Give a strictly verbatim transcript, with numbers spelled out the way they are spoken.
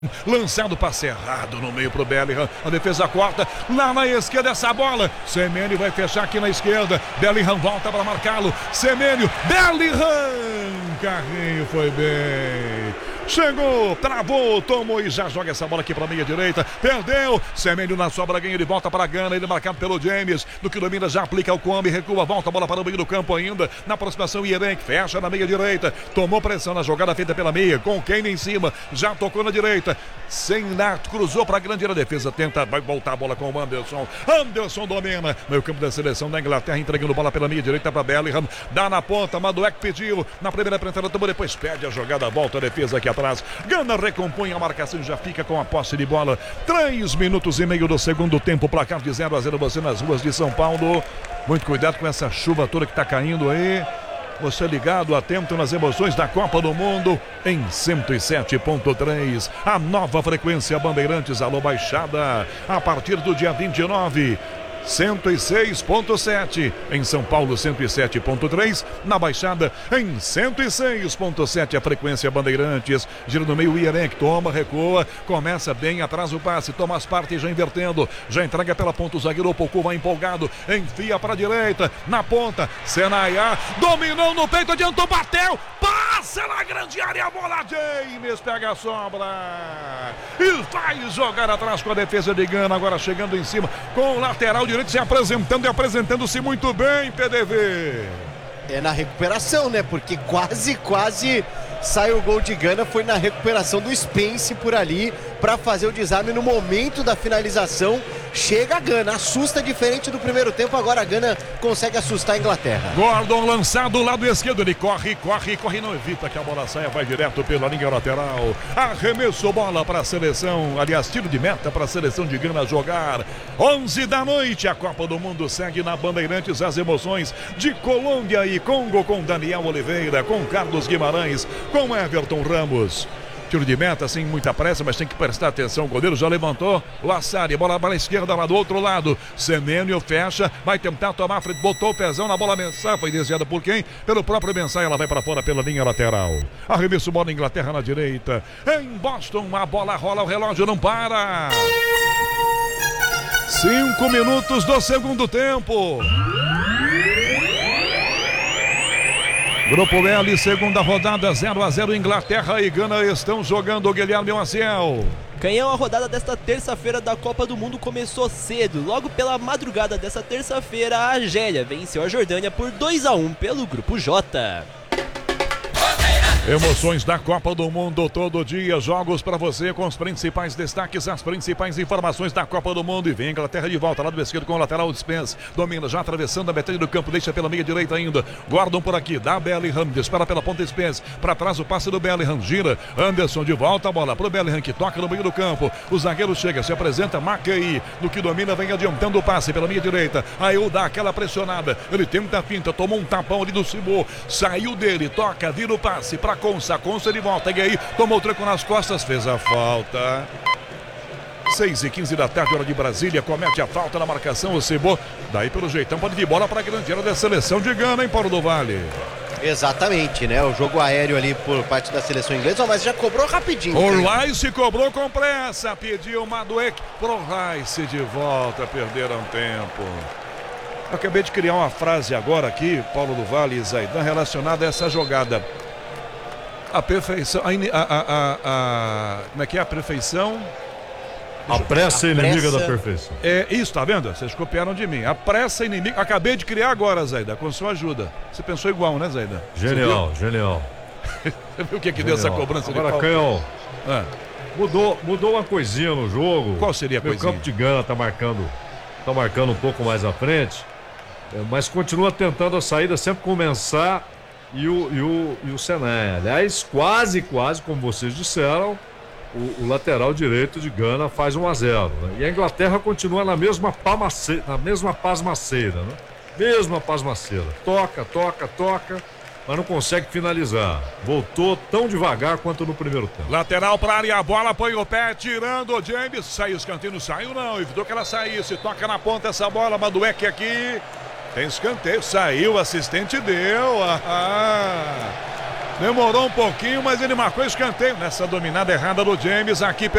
Lançado passe errado no meio pro Bellingham. A defesa corta. Lá na esquerda essa bola. Semenyo vai fechar aqui na esquerda. Bellingham volta para marcá-lo. Semenyo. Bellingham. Carrinho foi bem. Chegou, travou, tomou e já joga essa bola aqui para a meia direita. Perdeu. Semenyo na sobra ganha de volta para a Gana. Ele marcado pelo James. No que domina já aplica o combi. Recua, volta a bola para o meio do campo ainda. Na aproximação Ierenk fecha na meia direita. Tomou pressão na jogada feita pela meia. Com o Kane em cima. Já tocou na direita. Sem nada, cruzou para a grande área. Defesa tenta, vai voltar a bola com o Anderson. Anderson domina. Meio campo da seleção da Inglaterra entregando bola pela meia direita para Bellingham. Dá na ponta. Madueke pediu. Na primeira prentada tomou, depois perde a jogada. Volta a defesa aqui atrás. Gana recompõe a marcação e já fica com a posse de bola. Três minutos e meio do segundo tempo. Placar de zero a zero você nas ruas de São Paulo. Muito cuidado com essa chuva toda que está caindo aí. Você ligado, atento nas emoções da Copa do Mundo em cento e sete ponto três. A nova frequência Bandeirantes, alô Baixada, a partir do dia vinte e nove. cento e seis ponto sete em São Paulo, cento e sete ponto três na Baixada, em cento e seis ponto sete a frequência Bandeirantes. Gira no meio, Ierenk toma, recua, começa bem atrás o passe, toma as partes já invertendo, já entrega pela ponta o zagueiro, Poku vai empolgado, enfia para a direita, na ponta, Senaya dominou no peito, adiantou, bateu, passa na grande área, a bola, James pega a sobra e vai jogar atrás com a defesa de Gana, agora chegando em cima com o lateral direito se apresentando e apresentando-se muito bem, P D V. É na recuperação, né? Porque quase, quase sai o gol de Gana. Foi na recuperação do Spence por ali para fazer o desarme no momento da finalização. Chega a Gana, assusta diferente do primeiro tempo. Agora a Gana consegue assustar a Inglaterra. Gordon lançado do lado esquerdo. Ele corre, corre, corre. Não evita que a bola saia, vai direto pela linha lateral. Arremesso bola para a seleção. Aliás, tiro de meta para a seleção de Gana jogar. onze da noite. A Copa do Mundo segue na Bandeirantes. As emoções de Colômbia e Congo com Daniel Oliveira, com Carlos Guimarães, com Everton Ramos. Tiro de meta sem muita pressa, mas tem que prestar atenção. O goleiro já levantou. O Assari, bola para a esquerda, lá do outro lado. Semenyo fecha, vai tentar tomar a frente. Botou o pezão na bola Mensah. Foi desviada por quem? Pelo próprio Mensah. Ela vai para fora pela linha lateral. Arremesso bola Inglaterra na direita. Em Boston, a bola rola, o relógio não para. Cinco minutos do segundo tempo. Grupo L, segunda rodada, zero a zero, Inglaterra e Gana estão jogando, Guilherme Maciel. Canhão, a rodada desta terça-feira da Copa do Mundo começou cedo. Logo pela madrugada dessa terça-feira, a Argélia venceu a Jordânia por dois a um pelo Grupo J. Emoções da Copa do Mundo todo dia, jogos para você com os principais destaques, as principais informações da Copa do Mundo. E vem a Inglaterra de volta, lado esquerdo com o lateral Spence, domina já atravessando a metade do campo, deixa pela meia direita ainda, Gordon por aqui, dá Bellingham, dispara pela ponta Spence, para trás o passe do Bellingham, gira, Anderson de volta, a bola pro Bellingham que toca no meio do campo, o zagueiro chega, se apresenta, marca aí, no que domina, vem adiantando o passe pela meia direita, aí o dá aquela pressionada, ele tenta a finta, tomou um tapão ali do Simô, saiu dele, toca, vira o passe para Consa, Consa de volta, e aí tomou o tranco nas costas, fez a falta. seis e quinze da tarde, hora de Brasília, comete a falta na marcação, o Cibô, daí pelo jeitão pode vir bola para a grande área da seleção de Gana, hein, Paulo do Vale? Exatamente, né? O jogo aéreo ali por parte da seleção inglesa, mas já cobrou rapidinho. O Rice cobrou com pressa, pediu Madueke pro Rice de volta, perderam tempo. Eu acabei de criar uma frase agora aqui, Paulo do Vale e Zaidan, relacionada a essa jogada. A perfeição, a, a, a, a, como é que é a perfeição? A pressa é inimiga pressa... da perfeição. É isso, tá vendo? Vocês copiaram de mim. A pressa inimiga. Acabei de criar agora, Zaida, com sua ajuda. Você pensou igual, né, Zaida? Genial, genial. Você viu o que, que deu essa cobrança Agora, de falta? Canhão, Ah. mudou, mudou uma coisinha no jogo. Qual seria a Meu coisinha? campo de Gana tá marcando, tá marcando um pouco mais à frente, é, mas continua tentando a saída sempre com o Mensah e o, e o, e o Senaya. Aliás, quase, quase, como vocês disseram, o, o lateral direito de Gana faz um a zero. Né? E a Inglaterra continua na mesma, pamace, na mesma pasmaceira, né? Mesma pasmaceira. Toca, toca, toca, mas não consegue finalizar. Voltou tão devagar quanto no primeiro tempo. Lateral para área, a bola põe o pé, tirando o James. Saiu escanteio, não saiu não, evitou que ela saísse. Toca na ponta essa bola, Madueke aqui. Tem escanteio, saiu, o assistente deu. Ah, Demorou um pouquinho, mas ele marcou escanteio nessa dominada errada do James aqui.